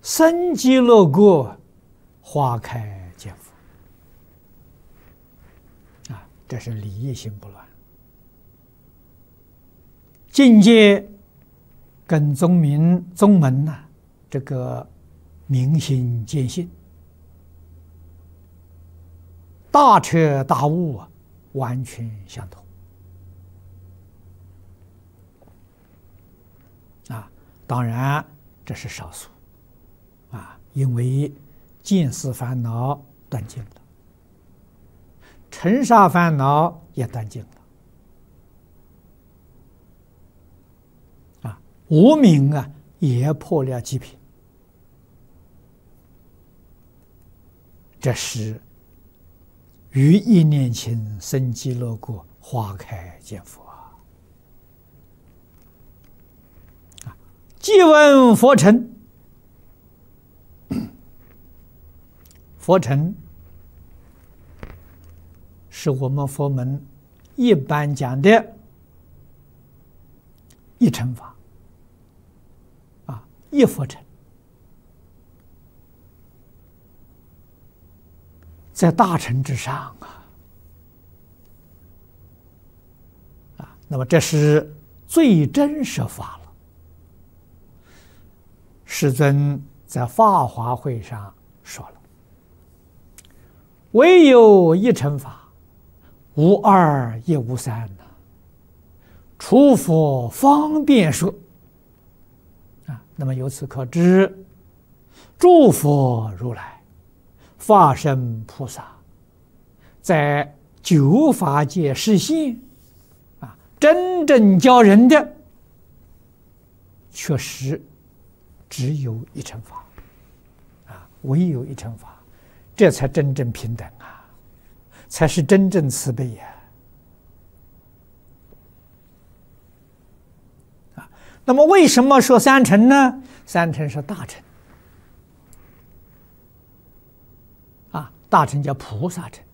生极乐国，花开见佛。这是理义心不乱，境界跟宗门呐，这个明心见性、大彻大悟完全相同。当然这是少数因为见思烦恼断尽了，尘沙烦恼也断尽了，无明也破了极品。这是于一念前生极乐国，花开见佛。即闻佛尘，佛尘是我们佛门一般讲的一乘法一佛尘，在大乘之上那么这是最真实法了。世尊在法华会上说了：“唯有一乘法，无二也无三除佛方便说。”那么由此可知，诸佛如来、法身菩萨，在九法界示现真正教人的，确实只有一乘法唯有一乘法，这才真正平等才是真正慈悲那么为什么说三乘呢？三乘是大乘大乘叫菩萨乘、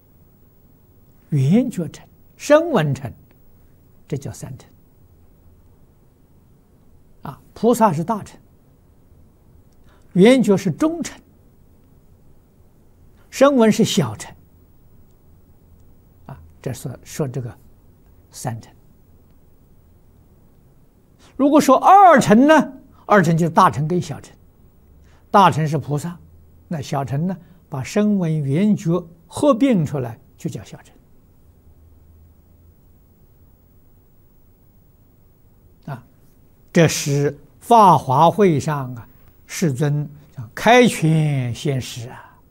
圆觉乘、声闻乘，这叫三乘菩萨是大乘，圆觉是中乘，声闻是小乘这是说这个三乘。如果说二乘呢，二乘就是大乘跟小乘，大乘是菩萨，那小乘呢，把声闻缘觉合并出来就叫小乘这是法华会上世尊开权现实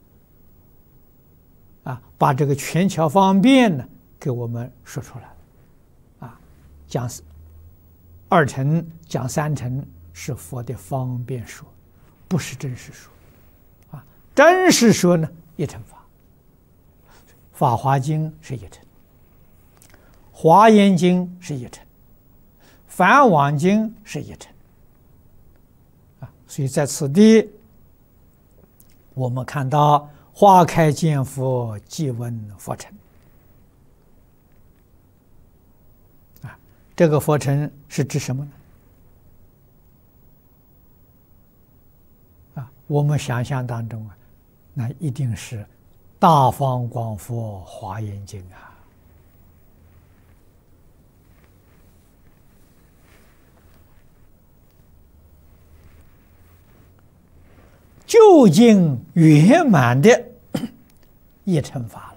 把这个权巧方便呢给我们说出来了讲二乘讲三乘是佛的方便说，不是真实说真实说呢一乘法。法华经是一乘，华严经是一乘，梵网经是一乘所以在此地我们看到花开见佛，即闻佛尘这个佛尘是指什么呢？我们想象当中那一定是大方广佛华严经究竟圆满的一乘法